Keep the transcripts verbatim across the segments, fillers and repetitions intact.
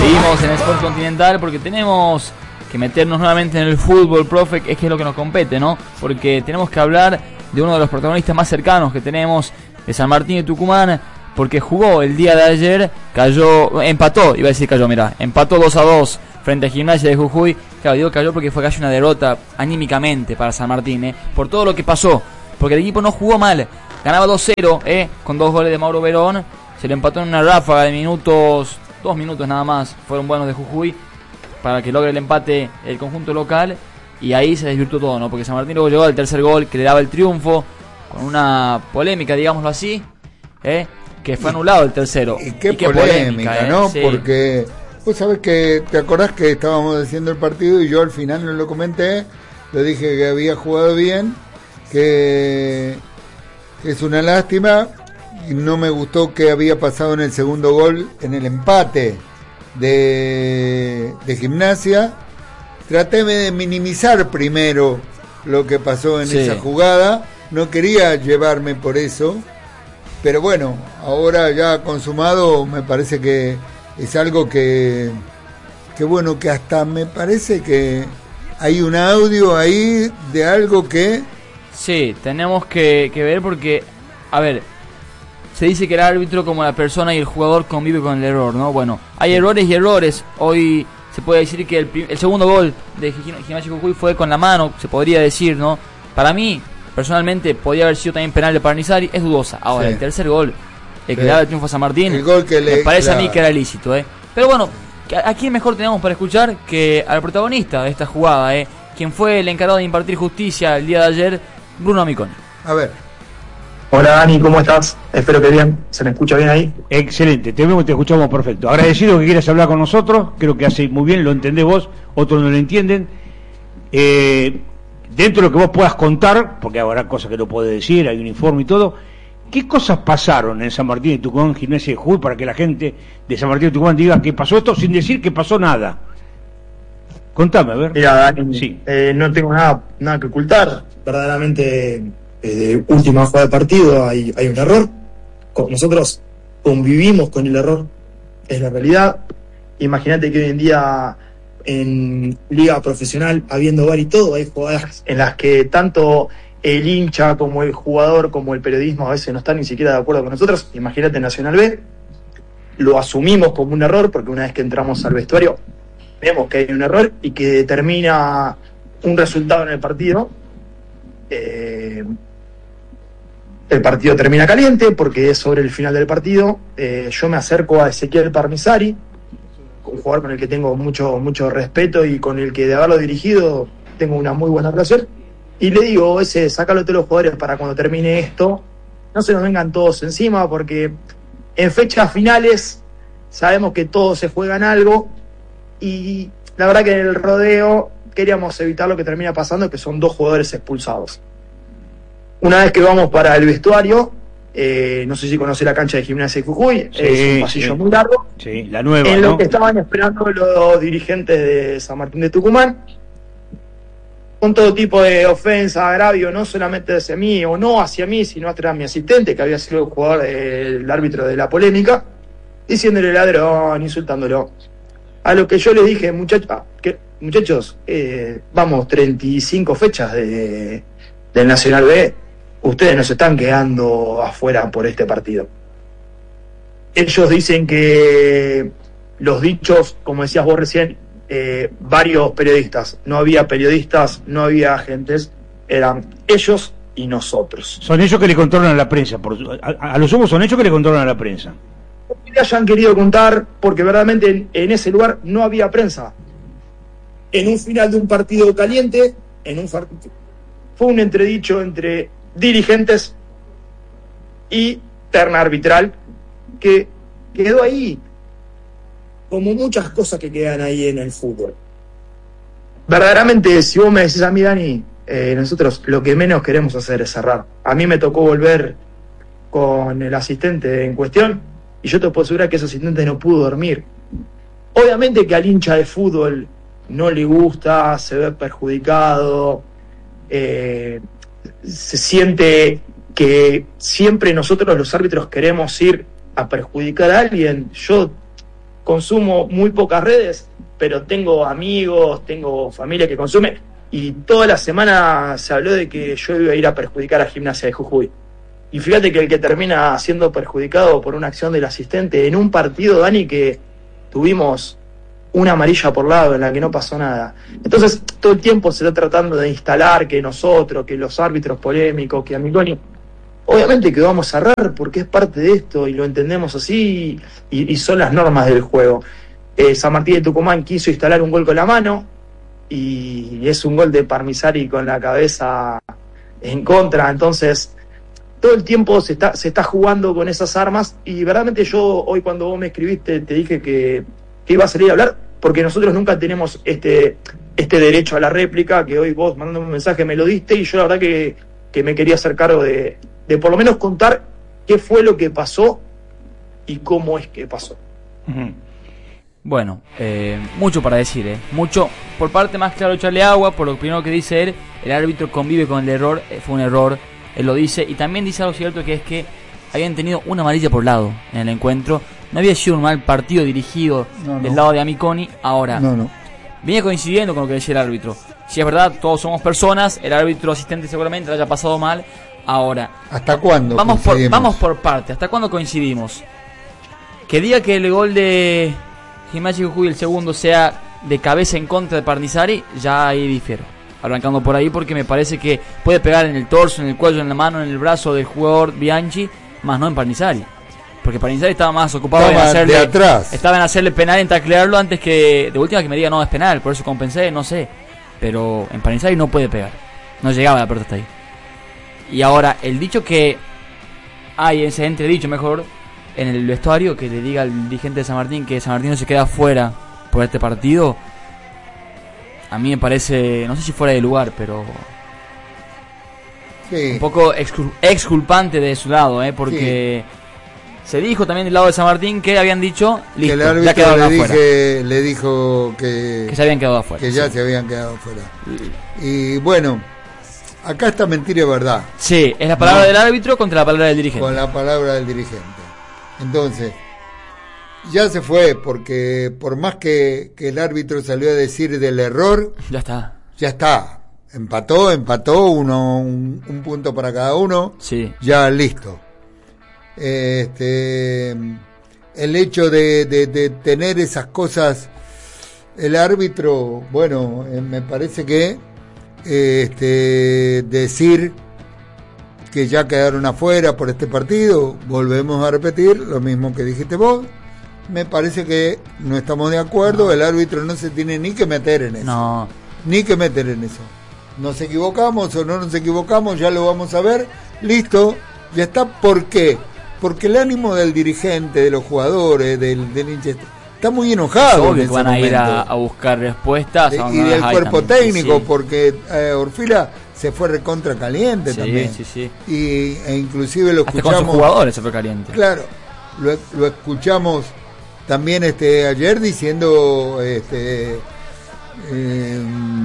Seguimos en Sport Continental porque tenemos que meternos nuevamente en el fútbol, profe, es que es lo que nos compete, ¿no? Porque tenemos que hablar de uno de los protagonistas más cercanos que tenemos, de San Martín de Tucumán, porque jugó el día de ayer, cayó, empató, iba a decir cayó, mirá, empató dos a dos frente a Gimnasia de Jujuy. Claro, digo cayó porque fue casi una derrota anímicamente para San Martín, ¿eh? Por todo lo que pasó, porque el equipo no jugó mal, ganaba dos cero, ¿eh? Con dos goles de Mauro Verón, se le empató en una ráfaga de minutos, dos minutos nada más, fueron buenos de Jujuy, para que logre el empate el conjunto local, y ahí se desvirtuó todo, ¿no? Porque San Martín luego llegó al tercer gol que le daba el triunfo, con una polémica, digámoslo así, ¿eh? Que fue anulado el tercero. Y qué, y qué polémica, polémica, ¿no? ¿Eh? Sí. Porque vos sabés que, ¿te acordás que estábamos haciendo el partido y yo al final no lo comenté? Le dije que había jugado bien, que es una lástima, y no me gustó que había pasado en el segundo gol, en el empate de, de Gimnasia. Traté de minimizar primero lo que pasó en sí. esa jugada, no quería llevarme por eso, pero bueno, ahora ya consumado me parece que es algo que, que bueno, que hasta me parece que hay un audio ahí de algo que... Sí, tenemos que, que ver porque, a ver, se dice que el árbitro como la persona y el jugador convive con el error, ¿no? Bueno, hay errores y errores. Hoy se puede decir que el, el segundo gol de Gimnasia Jujuy fue con la mano, se podría decir, ¿no? Para mí, personalmente, podría haber sido también penal de Parnizari, es dudosa. Ahora, sí. el tercer gol, el que sí. le da el triunfo a San Martín, el gol que le, me parece claro. a mí que era ilícito, ¿eh? Pero bueno, ¿a quién mejor tenemos para escuchar que al protagonista de esta jugada, ¿eh? Quien fue el encargado de impartir justicia el día de ayer, Bruno Amiconi. A ver. Hola Dani, ¿cómo estás? Espero que bien, ¿se me escucha bien ahí? Excelente, te vemos y te escuchamos perfecto. Agradecido que quieras hablar con nosotros, creo que hace muy bien, lo entendés vos, otros no lo entienden. Eh, dentro de lo que vos puedas contar, porque habrá cosas que no podés decir, hay un informe y todo, ¿qué cosas pasaron en San Martín de Tucumán, Gimnasia de Jujuy, para que la gente de San Martín de Tucumán diga que pasó esto sin decir que pasó nada? Contame, a ver. Mira, Dani, sí. eh, no tengo nada, nada que ocultar, verdaderamente... Eh, de última jugada de partido hay, hay un error. Nosotros convivimos con el error, es la realidad. Imagínate que hoy en día en liga profesional, habiendo VAR y todo, hay jugadas en las que tanto el hincha como el jugador como el periodismo a veces no están ni siquiera de acuerdo con nosotros. Imagínate en Nacional B, lo asumimos como un error porque una vez que entramos al vestuario vemos que hay un error y que determina un resultado en el partido. Eh, El partido termina caliente porque es sobre el final del partido. Eh, yo me acerco a Ezequiel Parnizari, un jugador con el que tengo mucho, mucho respeto y con el que de haberlo dirigido tengo una muy buena relación. Y le digo, ese, sácalo de los jugadores para cuando termine esto, no se nos vengan todos encima porque en fechas finales sabemos que todos se juegan algo y la verdad que en el rodeo queríamos evitar lo que termina pasando, que son dos jugadores expulsados. Una vez que vamos para el vestuario, eh, no sé si conoce la cancha de Gimnasia de Jujuy, sí, es un pasillo sí. muy largo. Sí, la nueva, en ¿no? lo que estaban esperando los dirigentes de San Martín de Tucumán, con todo tipo de ofensa, agravio, no solamente hacia mí, o no hacia mí, sino hacia mi asistente, que había sido el jugador, eh, el árbitro de la polémica, diciéndole ladrón, insultándolo. A lo que yo les dije, muchacha, que, muchachos, eh, vamos, treinta y cinco fechas de, del Nacional B, ustedes no se están quedando afuera por este partido. Ellos dicen que los dichos, como decías vos recién, eh, varios periodistas, no había periodistas, no había agentes, eran ellos y nosotros. Son ellos que le controlan a la prensa, por, a, a lo sumo son ellos que le controlan a la prensa. Que le hayan querido contar, porque verdaderamente en, en ese lugar no había prensa. En un final de un partido caliente, en un fue un entredicho entre dirigentes y terna arbitral que quedó ahí, como muchas cosas que quedan ahí en el fútbol. Verdaderamente, si vos me decís a mí, Dani, eh, nosotros lo que menos queremos hacer es cerrar. A mí me tocó volver con el asistente en cuestión y yo te puedo asegurar que ese asistente no pudo dormir. Obviamente que al hincha de fútbol no le gusta, se ve perjudicado, eh, se siente que siempre nosotros los árbitros queremos ir a perjudicar a alguien. Yo consumo muy pocas redes, pero tengo amigos, tengo familia que consume, y toda la semana se habló de que yo iba a ir a perjudicar a Gimnasia de Jujuy. Y fíjate que el que termina siendo perjudicado por una acción del asistente en un partido, Dani, que tuvimos una amarilla por lado en la que no pasó nada. Entonces, todo el tiempo se está tratando de instalar que nosotros, que los árbitros polémicos, que Amiconi. Obviamente que vamos a errar porque es parte de esto y lo entendemos así y, y son las normas del juego. Eh, San Martín de Tucumán quiso instalar un gol con la mano y es un gol de Parmisari con la cabeza en contra. Entonces, todo el tiempo se está, se está jugando con esas armas y verdaderamente yo hoy cuando vos me escribiste te dije que, que iba a salir a hablar porque nosotros nunca tenemos este, este derecho a la réplica, que hoy vos mandando un mensaje me lo diste y yo la verdad que, que me quería hacer cargo de, de por lo menos contar qué fue lo que pasó y cómo es que pasó. Uh-huh. Bueno, eh, mucho para decir, ¿eh? Mucho. Por parte más claro echarle agua, por lo primero que dice él, el árbitro convive con el error, eh, fue un error. Él lo dice, y también dice algo cierto, que es que habían tenido una amarilla por lado en el encuentro. No había sido un mal partido dirigido no, no. del lado de Amiconi. Ahora, no, no. venía coincidiendo con lo que decía el árbitro. Si es verdad, todos somos personas, el árbitro asistente seguramente lo haya pasado mal. Ahora, ¿hasta cuándo vamos por, vamos por parte, ¿hasta cuándo coincidimos? Que diga que el gol de Gimnasia de Jujuy, el segundo, sea de cabeza en contra de Parmisari, ya ahí difiero. Arrancando por ahí porque me parece que puede pegar en el torso, en el cuello, en la mano, en el brazo del jugador Bianchi, más no en Parmisari. Porque Parmisari estaba más ocupado estaba en hacerle, de atrás. estaba en hacerle penal, en taclearlo antes que de última que me diga no es penal, por eso compensé, no sé. Pero en Parmisari no puede pegar. No llegaba la pelota hasta ahí. Y ahora, el dicho que hay, ese entredicho mejor, en el vestuario, que le diga al dirigente de San Martín que San Martín no se queda fuera por este partido, a mí me parece, no sé si fuera de lugar, pero sí, un poco excul- exculpante de su lado, ¿eh? Porque sí, se dijo también del lado de San Martín que habían dicho, listo, que el árbitro ya quedaron le, afuera. dije, le dijo que, que se habían quedado afuera. Que ya sí. se habían quedado afuera. Y bueno, acá está mentira y verdad. Sí, es la palabra no. del árbitro contra la palabra del dirigente. Con la palabra del dirigente. Entonces, ya se fue, porque por más que, que el árbitro salió a decir del error, ya está. Ya está. Empató, empató, uno, un, un punto para cada uno. Sí. Ya listo. Este, el hecho de, de, de tener esas cosas, el árbitro, bueno, eh, me parece que este, decir que ya quedaron afuera por este partido, volvemos a repetir lo mismo que dijiste vos. Me parece que no estamos de acuerdo, no. El árbitro no se tiene ni que meter en eso. No. Ni que meter en eso. Nos equivocamos o no nos equivocamos, ya lo vamos a ver. Listo, ya está. ¿Por qué? Porque el ánimo del dirigente, de los jugadores, del, del hincha, está muy enojado. Es obvio que van a ir a, a buscar respuestas. De, y del cuerpo también, técnico, sí. Porque eh, Orfila se fue recontra caliente, sí, también. Sí, sí. Y, e inclusive lo hasta escuchamos. Con sus jugadores se fue caliente. Claro, lo, lo escuchamos también este ayer diciendo, este, eh,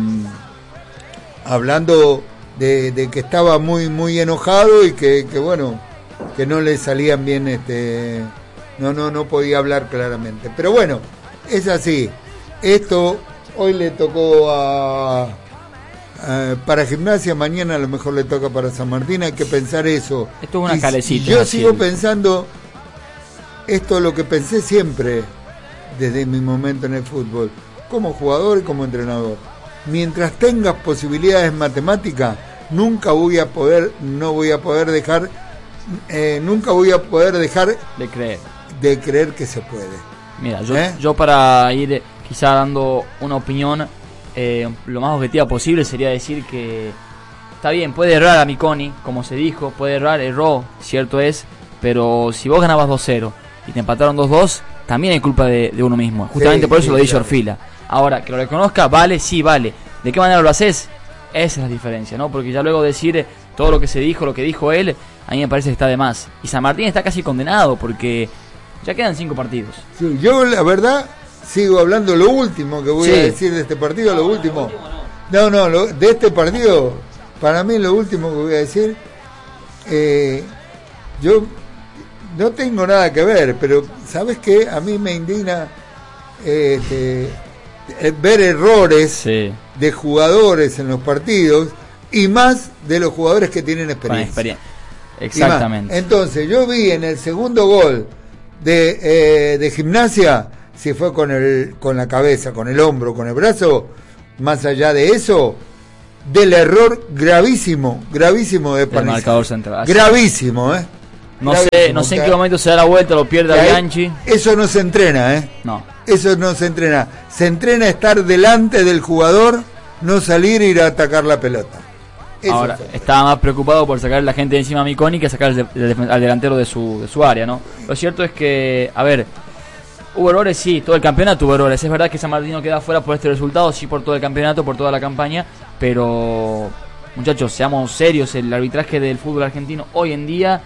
hablando de, de que estaba muy muy enojado y que, que bueno, que no le salían bien, este, no no no podía hablar claramente. Pero bueno, es así. Esto hoy le tocó a Uh, para Gimnasia, mañana a lo mejor le toca para San Martín, hay que pensar eso. Esto es una calecita. Yo sigo el... pensando, esto es lo que pensé siempre desde mi momento en el fútbol, como jugador y como entrenador. Mientras tengas posibilidades matemáticas, nunca voy a poder, no voy a poder dejar, eh, nunca voy a poder dejar de creer, de creer que se puede. Mira, yo, ¿Eh? yo para ir quizá dando una opinión Eh, lo más objetiva posible sería decir que está bien, puede errar Amiconi, como se dijo, puede errar, erró, cierto es, pero si vos ganabas dos cero y te empataron dos dos, también hay culpa de, de uno mismo, justamente sí, por eso sí, lo dice claro. Orfila. Ahora, que lo reconozca, vale, sí, vale. ¿De qué manera lo haces? Esa es la diferencia, ¿no? Porque ya luego decir todo lo que se dijo, lo que dijo él, a mí me parece que está de más. Y San Martín está casi condenado porque ya quedan cinco partidos. Sí, yo la verdad sigo hablando lo último que voy sí. a decir de este partido, no, lo último. Lo último no, no, no lo, de este partido, para mí lo último que voy a decir, eh, yo no tengo nada que ver, pero ¿sabes qué? A mí me indigna este, ver errores sí. de jugadores en los partidos y más de los jugadores que tienen experiencia. experiencia. Exactamente. Entonces yo vi en el segundo gol de, eh, de Gimnasia, si fue con el con la cabeza, con el hombro, con el brazo, más allá de eso, del error gravísimo, gravísimo de Paniza. Marcador central. Gravísimo, ¿eh? No gravísimo, sé, no sé en qué momento se da la vuelta, lo pierde a Bianchi. Eso no se entrena, ¿eh? No. Eso no se entrena. Se entrena estar delante del jugador, no salir e ir a atacar la pelota. Eso Ahora, estaba más preocupado por sacar a la gente de encima a Miconi que sacar al, de, al delantero de su, de su área, ¿no? Lo cierto es que, a ver, hubo errores, sí, todo el campeonato hubo errores. Es verdad que San Martín queda fuera por este resultado, sí, por todo el campeonato, por toda la campaña, pero, muchachos, seamos serios, el arbitraje del fútbol argentino hoy en día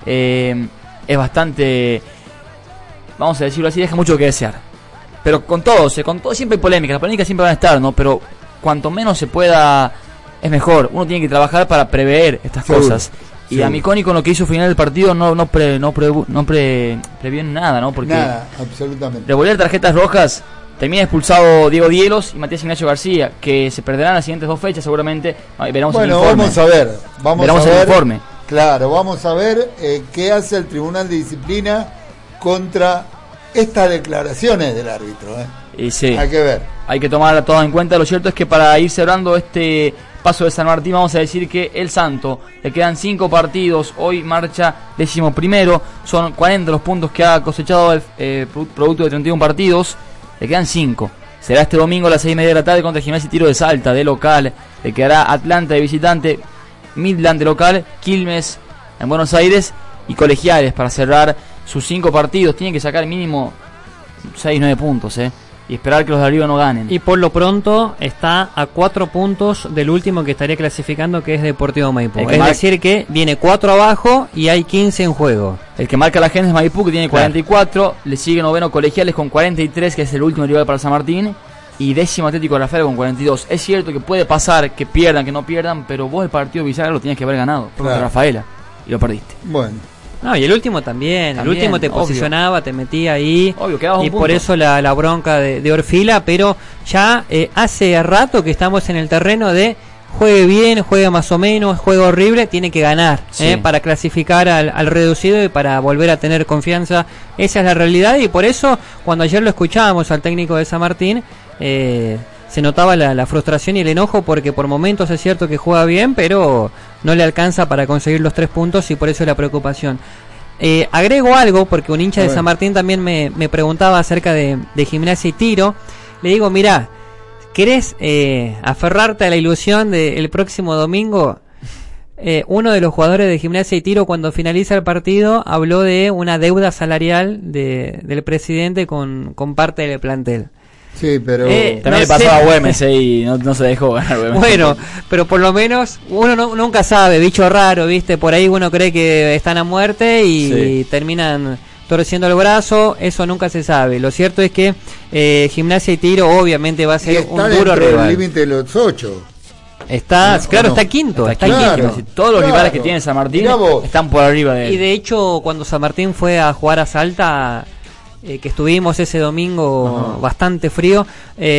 eh, es bastante, vamos a decirlo así, deja mucho que desear. Pero con todo, con todo siempre hay polémicas, las polémicas siempre van a estar, ¿no? Pero cuanto menos se pueda, es mejor. Uno tiene que trabajar para prever estas sí, cosas. Y sí. a Miconi con lo que hizo al final del partido no no pre, no pre, no pre, previene nada, ¿no? Porque nada, absolutamente. Devolver tarjetas rojas, termina expulsado Diego Dielos y Matías Ignacio García, que se perderán las siguientes dos fechas seguramente. Veremos bueno, el informe. vamos a ver, vamos veremos a ver. el informe. Claro, vamos a ver eh, qué hace el Tribunal de Disciplina contra estas declaraciones del árbitro, ¿eh? Y sí, hay que ver. Hay que tomar todo en cuenta. Lo cierto es que para ir cerrando este paso de San Martín, vamos a decir que el Santo le quedan cinco partidos. Hoy marcha décimo primero. Son cuarenta los puntos que ha cosechado el eh, producto de treinta y uno partidos. Le quedan cinco. Será este domingo a las seis y media de la tarde contra Gimnasia y Tiro de Salta de local. Le quedará Atlanta de visitante, Midland de local, Quilmes en Buenos Aires y Colegiales para cerrar sus cinco partidos. Tienen que sacar mínimo seis nueve puntos, eh. Y esperar que los de arriba no ganen. Y por lo pronto está a cuatro puntos del último que estaría clasificando, que es Deportivo Maipú. Es mar... decir que viene cuatro abajo y hay quince en juego. El que marca la gente es Maipú, que tiene cuarenta y cuatro. Claro. Le sigue noveno Colegiales con cuarenta y tres, que es el último rival para San Martín. Y décimo Atlético Rafael con cuarenta y dos. Es cierto que puede pasar que pierdan, que no pierdan, pero vos el partido bisagra lo tienes que haber ganado. Claro. Contra Rafaela. Y lo perdiste. Bueno. No, y el último también, también el último te obvio. posicionaba, te metía ahí, obvio, y por eso la, la bronca de, de Orfila, pero ya eh, hace rato que estamos en el terreno de juegue bien, juegue más o menos, juegue horrible, tiene que ganar, sí. eh, para clasificar al, al reducido y para volver a tener confianza. Esa es la realidad, y por eso cuando ayer lo escuchábamos al técnico de San Martín, eh, se notaba la, la frustración y el enojo, porque por momentos es cierto que juega bien, pero no le alcanza para conseguir los tres puntos, y por eso la preocupación. Eh, agrego algo, porque un hincha de San Martín también me, me preguntaba acerca de, de Gimnasia y Tiro. Le digo, mirá, ¿querés eh, aferrarte a la ilusión del próximo domingo? Eh, uno de los jugadores de Gimnasia y Tiro, cuando finaliza el partido, habló de una deuda salarial de, del presidente con, con parte del plantel. Sí, pero eh, también no le pasó a Güemes eh, y no, no se dejó ganar Güemes. Bueno, pero por lo menos uno no, nunca sabe, bicho raro, ¿viste? Por ahí uno cree que están a muerte y, sí. y terminan torciendo el brazo, eso nunca se sabe. Lo cierto es que eh, Gimnasia y Tiro obviamente va a ser un duro rival. El límite de los ocho. Está, no, claro, no. está quinto, está, está claro, quinto. Todos los claro. rivales que tiene San Martín están por arriba de él. Y de hecho, cuando San Martín fue a jugar a Salta, Eh, que estuvimos ese domingo uh-huh. bastante frío,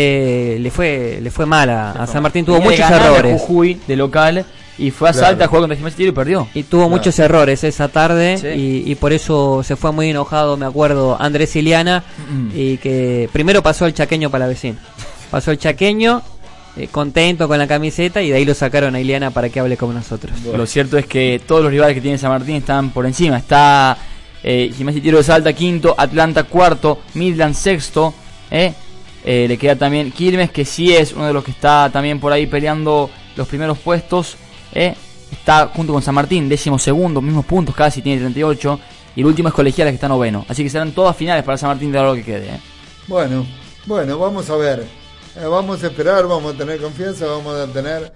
eh, le fue le fue mal a, a San Martín, tuvo muchos errores. Jujuy de local y fue a claro. Salta a jugar contra Gimnasia y perdió. Y tuvo claro. muchos errores esa tarde, sí. y, y por eso se fue muy enojado, me acuerdo, Andrés Iliana, mm. y que primero pasó el chaqueño para la vecina. Pasó el chaqueño, eh, contento con la camiseta, y de ahí lo sacaron a Iliana para que hable con nosotros. Bueno. Lo cierto es que todos los rivales que tiene San Martín están por encima. Está Eh, Gimnasia y Tiro de Salta quinto, Atlanta cuarto, Midland sexto, eh, eh, le queda también Quilmes, que sí es uno de los que está también por ahí peleando los primeros puestos, eh, está junto con San Martín, décimo segundo, mismos puntos casi, tiene treinta y ocho, y el último es Colegiales, que está noveno, así que serán todas finales para San Martín de lo que quede. Eh. Bueno, bueno, vamos a ver, eh, vamos a esperar, vamos a tener confianza, vamos a tener,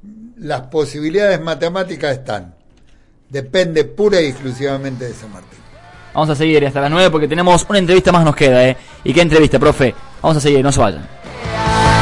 las posibilidades matemáticas están, depende pura y exclusivamente de San Martín. Vamos a seguir hasta las nueve porque tenemos una entrevista más, nos queda, ¿eh? ¿Y qué entrevista, profe? Vamos a seguir, no se vayan.